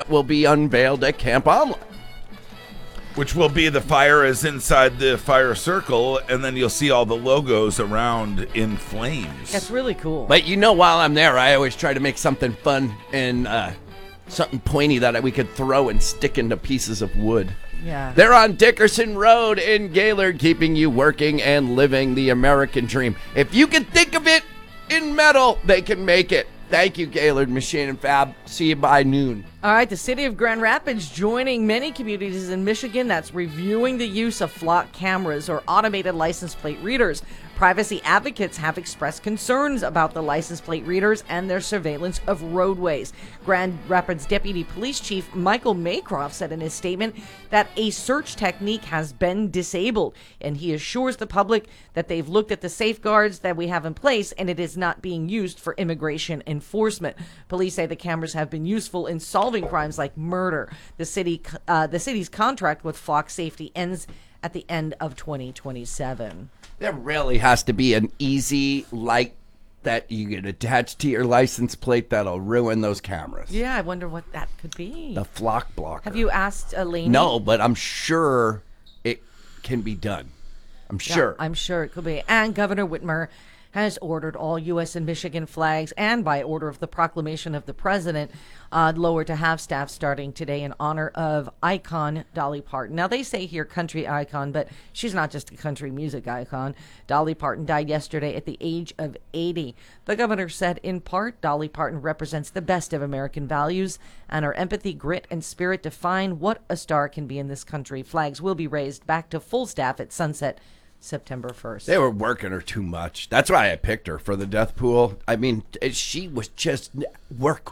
that will be unveiled at Camp Omla. Which will be the fire is inside the fire circle, and then you'll see all the logos around in flames. That's really cool. But while I'm there, I always try to make something fun and something pointy that we could throw and stick into pieces of wood. Yeah. They're on Dickerson Road in Gaylord, keeping you working and living the American dream. If you can think of it in metal, they can make it. Thank you, Gaylord Machine and Fab. See you by noon. All right, the city of Grand Rapids joining many communities in Michigan that's reviewing the use of flock cameras or automated license plate readers. Privacy advocates have expressed concerns about the license plate readers and their surveillance of roadways. Grand Rapids Deputy Police Chief Michael Maycroft said in his statement that a search technique has been disabled, and he assures the public that they've looked at the safeguards that we have in place and it is not being used for immigration enforcement. Police say the cameras have been useful in solving crimes like murder. The city's contract with Flock Safety ends at the end of 2027. There really has to be an easy light that you can attach to your license plate that'll ruin those cameras. Yeah, I wonder what that could be. The flock blocker. Have you asked Elaine? No, but I'm sure it can be done. I'm sure. I'm sure it could be. And Governor Whitmer has ordered all U.S. and Michigan flags, and by order of the proclamation of the president, lowered to half-staff starting today in honor of icon Dolly Parton. Now, they say here country icon, but she's not just a country music icon. Dolly Parton died yesterday at the age of 80. The governor said, in part, Dolly Parton represents the best of American values, and her empathy, grit, and spirit define what a star can be in this country. Flags will be raised back to full staff at sunset September 1st. They were working her too much. That's why I picked her for the death pool. I mean, she was just work.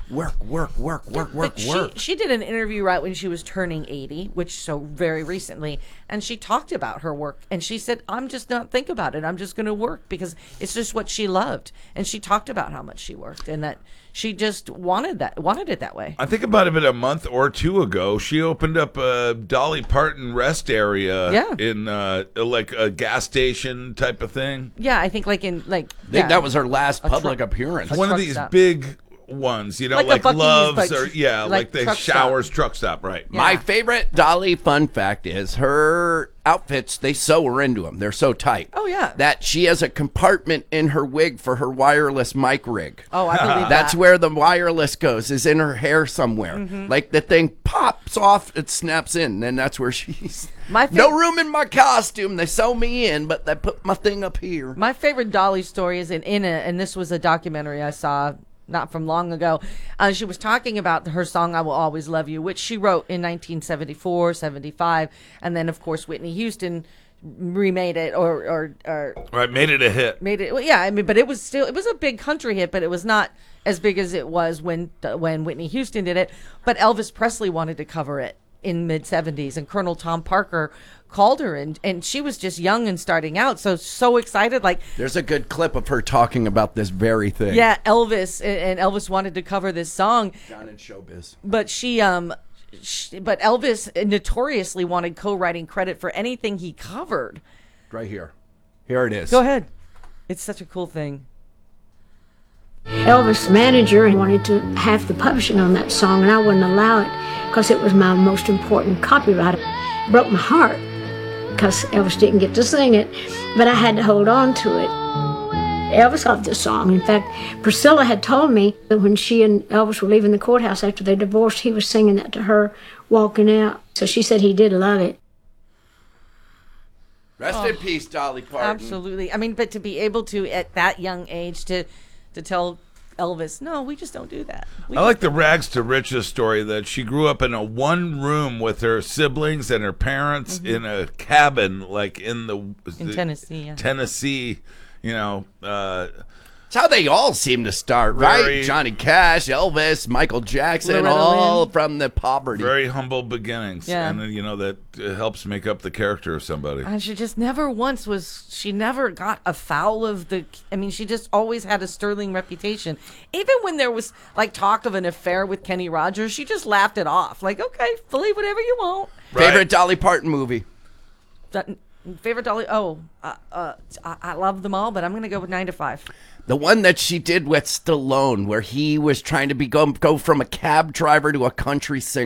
She did an interview right when she was turning 80, which so very recently, and she talked about her work, and she said, I'm just not think about it. I'm just going to work because it's just what she loved. And she talked about how much she worked and that she just wanted it that way. I think about it a month or two ago, she opened up a Dolly Parton rest area in like a gas station type of thing. Yeah, I think that was her last public appearance. One of these big ones, like Love's or like the Showers truck stop, right? Yeah. My favorite Dolly fun fact is her outfits, they sew her into them. They're so tight. Oh, yeah. That she has a compartment in her wig for her wireless mic rig. Oh, I believe That's where the wireless goes, is in her hair somewhere. Mm-hmm. Like the thing pops off, it snaps in, and that's where she's... No room in my costume. They sew me in, but they put my thing up here. My favorite Dolly story is and this was a documentary I saw not from long ago. She was talking about her song, I Will Always Love You, which she wrote in 1974, 75. And then, of course, Whitney Houston remade it or made it a hit. But it was a big country hit, but it was not as big as it was when Whitney Houston did it. But Elvis Presley wanted to cover it in mid-70s, and Colonel Tom Parker called her, and she was just young and starting out, so excited. Like, there's a good clip of her talking about this very thing. Yeah, Elvis wanted to cover this song. John in showbiz. But but Elvis notoriously wanted co-writing credit for anything he covered. Right here. Here it is. Go ahead. It's such a cool thing. Elvis' manager wanted to have the publishing on that song, and I wouldn't allow it because it was my most important copyright. It broke my heart because Elvis didn't get to sing it, but I had to hold on to it. Elvis loved the song. In fact, Priscilla had told me that when she and Elvis were leaving the courthouse after they divorced, he was singing that to her walking out. So she said he did love it. Rest in peace, Dolly Parton. Absolutely. I mean, but to be able to, at that young age, to tell Elvis, no, we just don't do that. I like the rags to riches story that she grew up in a one room with her siblings and her parents in a cabin, like in Tennessee. Yeah. Tennessee, It's how they all seem to start, right? Johnny Cash, Elvis, Michael Jackson, Loretta all Lynn. From the poverty. Very humble beginnings. Yeah. And that helps make up the character of somebody. And she just never got a foul of she just always had a sterling reputation. Even when there was talk of an affair with Kenny Rogers, she just laughed it off. Like, okay, believe whatever you want. Right. Favorite Dolly Parton movie? Favorite Dolly? I love them all, but I'm going to go with 9 to 5. The one that she did with Stallone, where he was trying to go from a cab driver to a country singer.